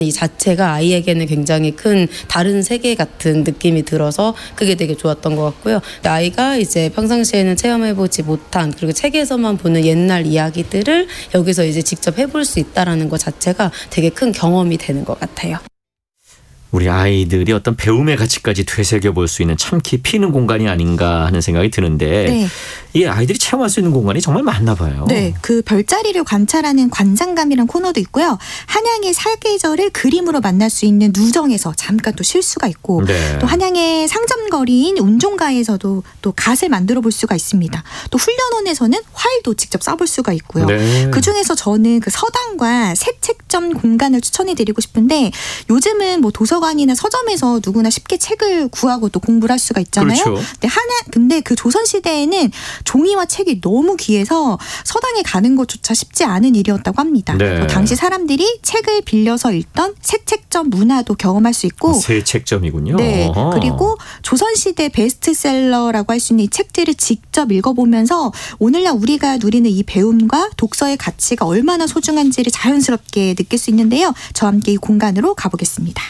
이 자체가 아이에게는 굉장히 큰 다른 세계 같은 느낌이 들어서 그게 되게 좋았던 것 같고요. 아이가 이제 평상시에는 체험해보지 못한 그리고 책에서만 보는 옛날 이야기들을 여기서 이제 직접 해볼 수 있다라는 것 자체가 되게 큰 경험이 되는 것 같아요. 우리 아이들이 어떤 배움의 가치까지 되새겨볼 수 있는 참 깊이 있는 공간이 아닌가 하는 생각이 드는데 네. 이 아이들이 체험할 수 있는 공간이 정말 많나 봐요. 네, 그 별자리를 관찰하는 관상감이란 코너도 있고요. 한양의 사계절을 그림으로 만날 수 있는 누정에서 잠깐 또 쉴 수가 있고 네. 또 한양의 상점거리인 운종가에서도 또 갓을 만들어 볼 수가 있습니다. 또 훈련원에서는 활도 직접 쏴볼 수가 있고요. 네. 그중에서 저는 그 서당과 새책점 공간을 추천해드리고 싶은데 요즘은 뭐 도서관이나 서점에서 누구나 쉽게 책을 구하고 또 공부를 할 수가 있잖아요. 그렇죠. 근데 그 조선시대에는 종이와 책이 너무 귀해서 서당에 가는 것조차 쉽지 않은 일이었다고 합니다. 네. 당시 사람들이 책을 빌려서 읽던 새책점 문화도 경험할 수 있고 새책점이군요. 네. 그리고 조선시대 베스트셀러라고 할 수 있는 이 책들을 직접 읽어보면서 오늘날 우리가 누리는 이 배움과 독서의 가치가 얼마나 소중한지를 자연스럽게 느낄 수 있는데요. 저와 함께 이 공간으로 가보겠습니다.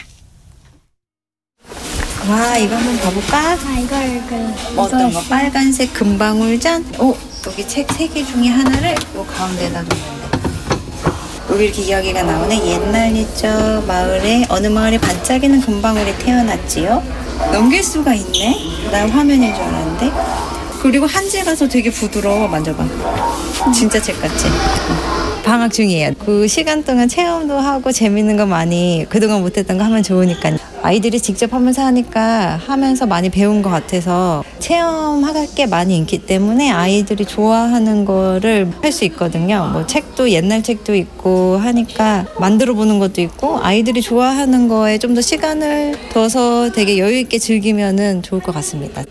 와, 이거 한번 봐볼까? 어떤 거? 빨간색 금방울잔? 여기 책 3개 중에 하나를 요 가운데다 놓는데. 여기 이렇게 이야기가 나오네. 옛날 옛적 마을에 어느 마을에 반짝이는 금방울이 태어났지요. 넘길 수가 있네. 난 화면인 줄 알았는데. 그리고 한지라서 되게 부드러워. 만져봐. 진짜 책 같지? 방학 중이에요. 그 시간 동안 체험도 하고 재밌는 거 많이 그동안 못했던 거 하면 좋으니까 아이들이 직접 하면서 하면서 많이 배운 것 같아서 체험할 게 많이 있기 때문에 아이들이 좋아하는 거를 할 수 있거든요. 뭐 책도 옛날 책도 있고 하니까 만들어 보는 것도 있고 아이들이 좋아하는 거에 좀 더 시간을 둬서 되게 여유 있게 즐기면은 좋을 것 같습니다.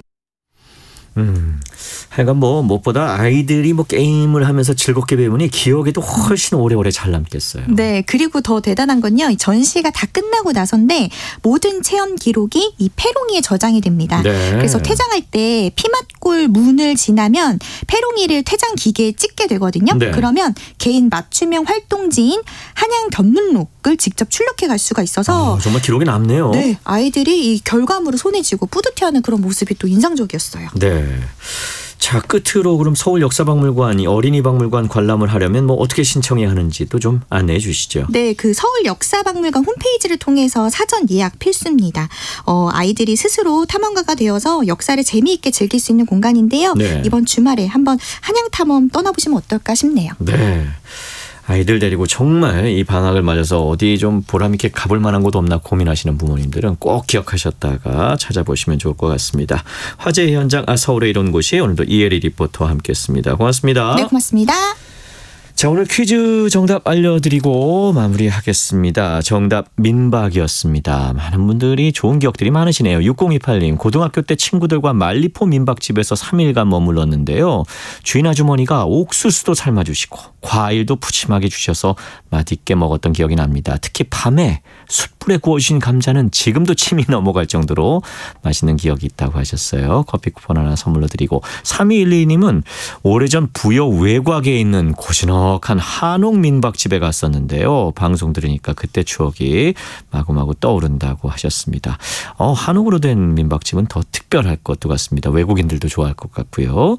하여간 뭐 무엇보다 아이들이 뭐 게임을 하면서 즐겁게 배우니 기억에도 훨씬 오래오래 잘 남겠어요. 네, 그리고 더 대단한 건요. 이 전시가 다 끝나고 나서인데 모든 체험 기록이 이 페롱이에 저장이 됩니다. 네. 그래서 퇴장할 때 피맛골 문을 지나면 페롱이를 퇴장 기계에 찍게 되거든요. 네. 그러면 개인 맞춤형 활동지인 한양 견문록을 직접 출력해 갈 수가 있어서 정말 기록에 남네요. 네, 아이들이 이 결과물을 손에 쥐고 뿌듯해하는 그런 모습이 또 인상적이었어요. 네. 자, 끝으로 그럼 서울역사박물관, 어린이박물관 관람을 하려면 뭐 어떻게 신청해야 하는지도 좀 안내해 주시죠. 네, 그 서울역사박물관 홈페이지를 통해서 사전 예약 필수입니다. 아이들이 스스로 탐험가가 되어서 역사를 재미있게 즐길 수 있는 공간인데요. 네. 이번 주말에 한번 한양 탐험 떠나보시면 어떨까 싶네요. 네. 아이들 데리고 정말 이 방학을 맞아서 어디 좀 보람있게 가볼 만한 곳 없나 고민하시는 부모님들은 꼭 기억하셨다가 찾아보시면 좋을 것 같습니다. 화재 현장 서울의 이런 곳이 오늘도 이혜리 리포터와 함께했습니다. 고맙습니다. 네, 고맙습니다. 자, 오늘 퀴즈 정답 알려드리고 마무리하겠습니다. 정답 민박이었습니다. 많은 분들이 좋은 기억들이 많으시네요. 6028님, 고등학교 때 친구들과 말리포 민박집에서 3일간 머물렀는데요. 주인 아주머니가 옥수수도 삶아주시고 과일도 푸짐하게 주셔서 맛있게 먹었던 기억이 납니다. 특히 밤에 숯불에 구워주신 감자는 지금도 침이 넘어갈 정도로 맛있는 기억이 있다고 하셨어요. 커피 쿠폰 하나 선물로 드리고 3212님은 오래전 부여 외곽에 있는 고즈넉한 한옥 민박집에 갔었는데요. 방송 들으니까 그때 추억이 마구마구 떠오른다고 하셨습니다. 한옥으로 된 민박집은 더 특별할 것도 같습니다. 외국인들도 좋아할 것 같고요.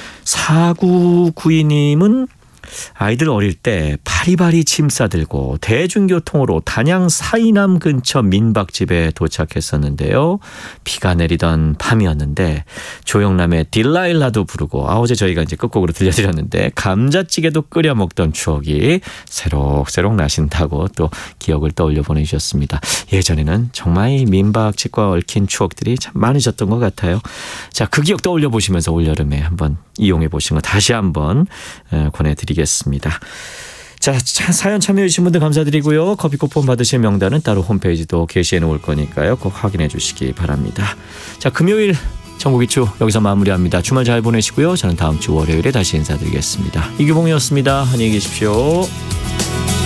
4992님은 아이들 어릴 때 바리바리 짐 싸들고 대중교통으로 단양 사이남 근처 민박집에 도착했었는데요. 비가 내리던 밤이었는데 조영남의 딜라일라도 부르고 어제 저희가 이제 끝곡으로 들려드렸는데 감자찌개도 끓여 먹던 추억이 새록새록 나신다고 또 기억을 떠올려 보내주셨습니다. 예전에는 정말 이 민박집과 얽힌 추억들이 참 많으셨던 것 같아요. 자, 그 기억 떠올려 보시면서 올여름에 한번 이용해 보신 거 다시 한번 권해드리겠습니다. 자, 사연 참여해 주신 분들 감사드리고요. 커피 쿠폰 받으실 명단은 따로 홈페이지도 게시해 놓을 거니까요. 꼭 확인해 주시기 바랍니다. 자, 금요일 전국이추 여기서 마무리합니다. 주말 잘 보내시고요. 저는 다음 주 월요일에 다시 인사드리겠습니다. 이규봉이었습니다. 안녕히 계십시오.